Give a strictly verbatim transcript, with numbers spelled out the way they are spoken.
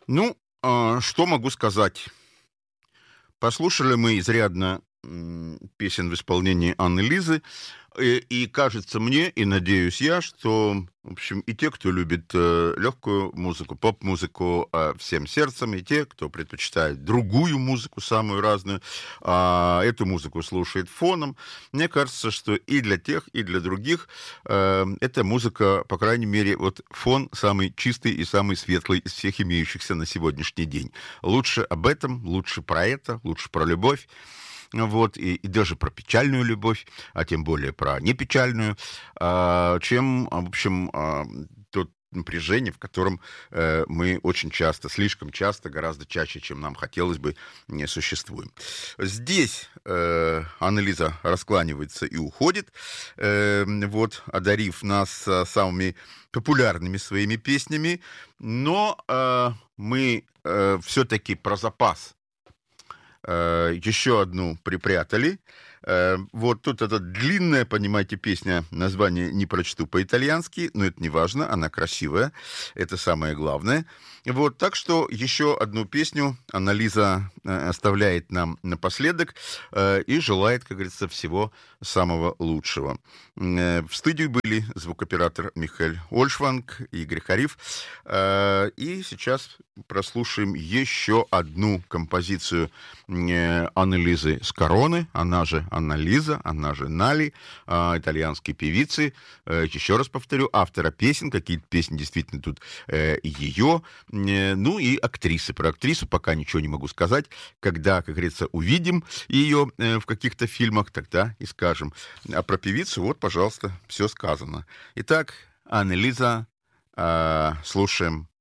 Ну, а, что могу сказать? Послушали мы изрядно, м, песен в исполнении Анны Лизы, э, и кажется мне, и надеюсь я, что, в общем, и те, кто любит, э, легкую музыку, поп-музыку, а, всем сердцем, и те, кто предпочитает другую музыку, самую разную, а, эту музыку слушает фоном. Мне кажется, что и для тех, и для других, э, эта музыка, по крайней мере, вот фон самый чистый и самый светлый из всех имеющихся на сегодняшний день. Лучше об этом, лучше про это, лучше про любовь, вот, и, и даже про печальную любовь, а тем более про непечальную, а, чем, а, в общем, а, тот напряжение, в котором э, мы очень часто, слишком часто, гораздо чаще, чем нам хотелось бы, не существуем. Здесь э, Анна-Лиза раскланивается и уходит, э, вот, одарив нас э, самыми популярными своими песнями, но э, мы э, все-таки про запас э, еще одну припрятали. Э, вот тут эта длинная, понимаете, песня, название не прочту по-итальянски, но это не важно, она красивая, это самое главное. Вот, так что еще одну песню Анна-Лиза э, оставляет нам напоследок э, и желает, как говорится, всего самого лучшего. Э, в студии были звукооператор Михаил Ольшванг и Игорь Хариф. Э, и сейчас прослушаем еще одну композицию э, Анны-Лизы Скороны, она же Анна-Лиза, она же Нали, э, итальянской певицы. Э, еще раз повторю, автора песен, какие-то песни действительно тут э, ее. Ну и актрисы. Про актрису пока ничего не могу сказать. Когда, как говорится, увидим ее в каких-то фильмах, тогда и скажем. А про певицу, вот, пожалуйста, все сказано. Итак, Анна-Лиза, э, слушаем